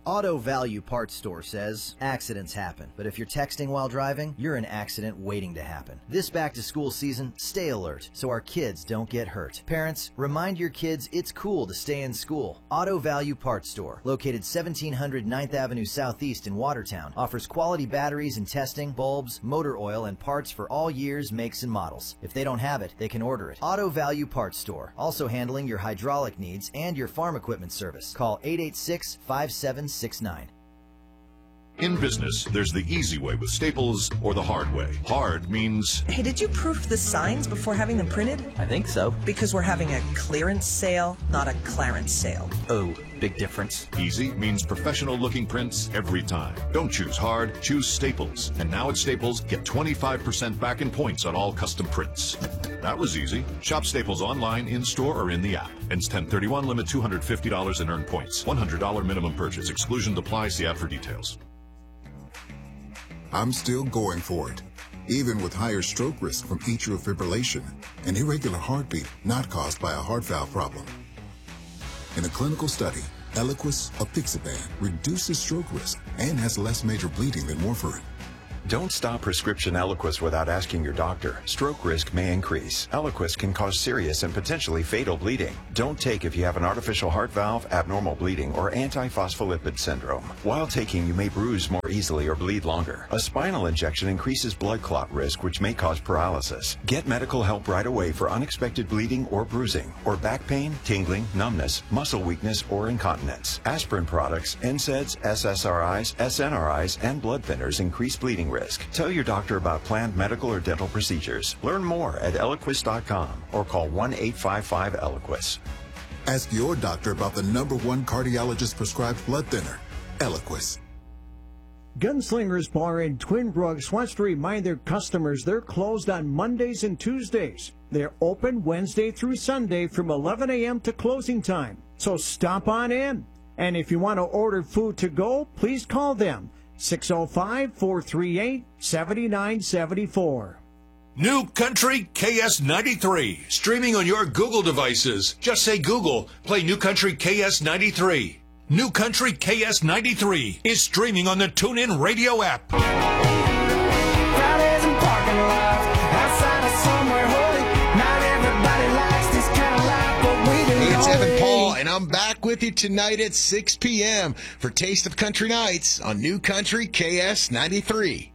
Auto Value Parts Store says accidents happen, but if you're texting while driving, you're an accident waiting to happen. This back-to-school season, stay alert so our kids don't get hurt. Parents, remind your kids it's cool to stay in school. Auto Value Parts Store, located 1700 9th Avenue Southeast in Watertown, offers quality batteries and testing, bulbs, motor oil, and parts for all years, makes, and models. If they don't have it, they can order it. Auto Value Parts Store, also handling your hydraulic needs and your farm equipment service. Call 886-5769. In business, there's the easy way with Staples or the hard way. Hard means... Hey, did you proof the signs before having them printed? I think so. Because we're having a clearance sale, not a clarence sale. Oh, big difference. Easy means professional-looking prints every time. Don't choose hard, choose Staples. And now at Staples, get 25% back in points on all custom prints. That was easy. Shop Staples online, in-store, or in the app. Ends 10/31, limit $250 in earned points. $100 minimum purchase. Exclusion applies. See app for details. I'm still going for it, even with higher stroke risk from atrial fibrillation, an irregular heartbeat not caused by a heart valve problem. In a clinical study, Eliquis apixaban reduces stroke risk and has less major bleeding than warfarin. Don't stop prescription Eliquis without asking your doctor. Stroke risk may increase. Eliquis can cause serious and potentially fatal bleeding. Don't take if you have an artificial heart valve, abnormal bleeding, or antiphospholipid syndrome. While taking, you may bruise more easily or bleed longer. A spinal injection increases blood clot risk, which may cause paralysis. Get medical help right away for unexpected bleeding or bruising, or back pain, tingling, numbness, muscle weakness, or incontinence. Aspirin products, NSAIDs, SSRIs, SNRIs, and blood thinners increase bleeding risk. Tell your doctor about planned medical or dental procedures. Learn more at Eliquis.com or call 1-855-ELIQUIS. Ask your doctor about the #1 cardiologist prescribed blood thinner, Eliquis. Gunslingers Bar in Twin Brooks wants to remind their customers they're closed on Mondays and Tuesdays. They're open Wednesday through Sunday from 11 a.m. to closing time. So stop on in. And if you want to order food to go, please call them. 605-438-7974. New Country KS93. Streaming on your Google devices. Just say Google. Play New Country KS93. New Country KS93 is streaming on the TuneIn Radio app. Fridays and parking lots outside of somewhere holy. Not everybody likes this kind of life, but we do. Hey, it's Evan Paul, and I'm back with you tonight at 6 p.m. for Taste of Country Nights on New Country KS93.